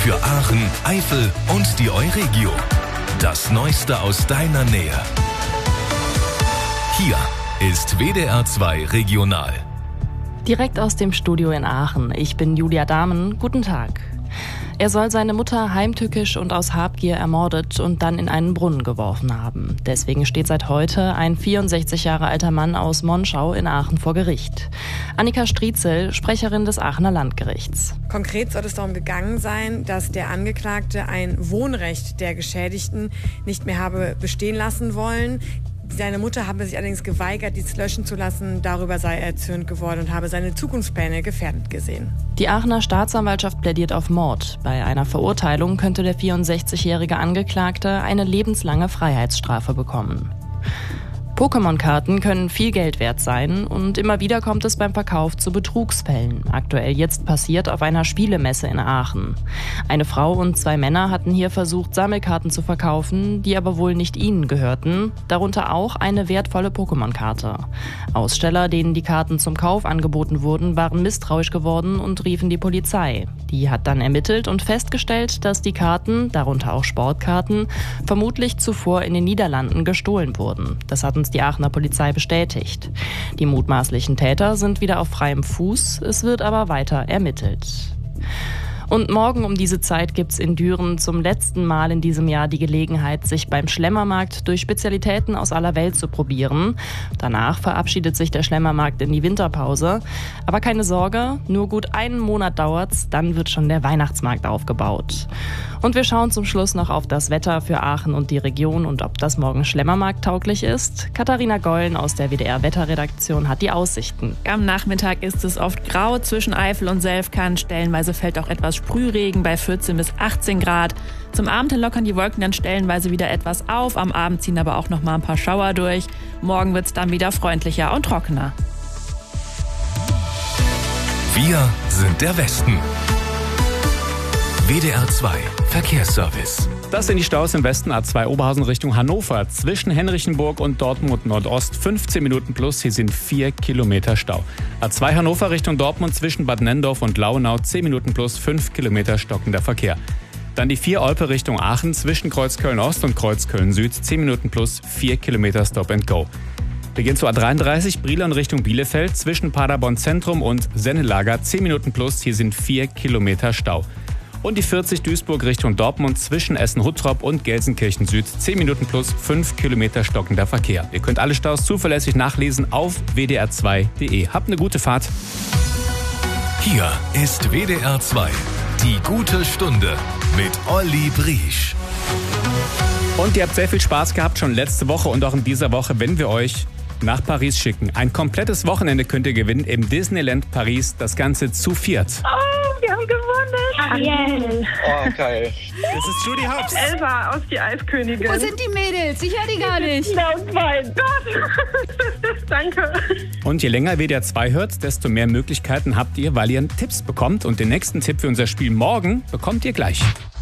für Aachen, Eifel und die Euregio. Das Neueste aus deiner Nähe. Hier ist WDR 2 Regional. Direkt aus dem Studio in Aachen. Ich bin Julia Dahmen. Guten Tag. Er soll seine Mutter heimtückisch und aus Habgier ermordet und dann in einen Brunnen geworfen haben. Deswegen steht seit heute ein 64 Jahre alter Mann aus Monschau in Aachen vor Gericht. Annika Striezel, Sprecherin des Aachener Landgerichts. Konkret soll es darum gegangen sein, dass der Angeklagte ein Wohnrecht der Geschädigten nicht mehr habe bestehen lassen wollen. Seine Mutter habe sich allerdings geweigert, dies löschen zu lassen. Darüber sei er erzürnt geworden und habe seine Zukunftspläne gefährdet gesehen. Die Aachener Staatsanwaltschaft plädiert auf Mord. Bei einer Verurteilung könnte der 64-jährige Angeklagte eine lebenslange Freiheitsstrafe bekommen. Pokémon-Karten können viel Geld wert sein und immer wieder kommt es beim Verkauf zu Betrugsfällen. Aktuell jetzt passiert auf einer Spielemesse in Aachen. Eine Frau und 2 Männer hatten hier versucht, Sammelkarten zu verkaufen, die aber wohl nicht ihnen gehörten, darunter auch eine wertvolle Pokémon-Karte. Aussteller, denen die Karten zum Kauf angeboten wurden, waren misstrauisch geworden und riefen die Polizei. Die hat dann ermittelt und festgestellt, dass die Karten, darunter auch Sportkarten, vermutlich zuvor in den Niederlanden gestohlen wurden. Das hat uns die Aachener Polizei bestätigt. Die mutmaßlichen Täter sind wieder auf freiem Fuß, es wird aber weiter ermittelt. Und morgen um diese Zeit gibt's in Düren zum letzten Mal in diesem Jahr die Gelegenheit, sich beim Schlemmermarkt durch Spezialitäten aus aller Welt zu probieren. Danach verabschiedet sich der Schlemmermarkt in die Winterpause. Aber keine Sorge, nur gut einen Monat dauert's, dann wird schon der Weihnachtsmarkt aufgebaut. Und wir schauen zum Schluss noch auf das Wetter für Aachen und die Region und ob das morgen Schlemmermarkt tauglich ist. Katharina Gollen aus der WDR-Wetterredaktion hat die Aussichten. Am Nachmittag ist es oft grau zwischen Eifel und Selfkant. Stellenweise fällt auch etwas Sprühregen bei 14 bis 18 Grad. Zum Abend hin lockern die Wolken dann stellenweise wieder etwas auf. Am Abend ziehen aber auch noch mal ein paar Schauer durch. Morgen wird es dann wieder freundlicher und trockener. Wir sind der Westen. WDR 2 Verkehrsservice. Das sind die Staus im Westen. A2 Oberhausen Richtung Hannover. Zwischen Henrichenburg und Dortmund Nordost 15 Minuten plus. Hier sind 4 Kilometer Stau. A2 Hannover Richtung Dortmund zwischen Bad Nenndorf und Launau 10 Minuten plus 5 Kilometer stockender Verkehr. Dann die 4 Olpe Richtung Aachen zwischen Kreuzköln Ost und Kreuzköln Süd 10 Minuten plus 4 Kilometer Stop and Go. Wir gehen zu A33 Brilon Richtung Bielefeld zwischen Paderborn Zentrum und Sennelager 10 Minuten plus. Hier sind 4 Kilometer Stau. Und die 40 Duisburg Richtung Dortmund zwischen Essen-Huttrop und Gelsenkirchen Süd 10 Minuten plus 5 Kilometer stockender Verkehr. Ihr könnt alle Staus zuverlässig nachlesen auf wdr2.de. Habt eine gute Fahrt. Hier ist WDR 2, die gute Stunde mit Olli Briesch. Und ihr habt sehr viel Spaß gehabt, schon letzte Woche und auch in dieser Woche, wenn wir euch nach Paris schicken. Ein komplettes Wochenende könnt ihr gewinnen im Disneyland Paris, das Ganze zu 4. Oh, wir haben gewonnen. Ariel. Oh, geil. Das ist Judy Hopps. Elsa aus die Eiskönigin. Wo sind die Mädels? Ich höre die gar nicht. Oh mein Gott. Danke. Und je länger WDR 2 hört, desto mehr Möglichkeiten habt ihr, weil ihr Tipps bekommt. Und den nächsten Tipp für unser Spiel morgen bekommt ihr gleich.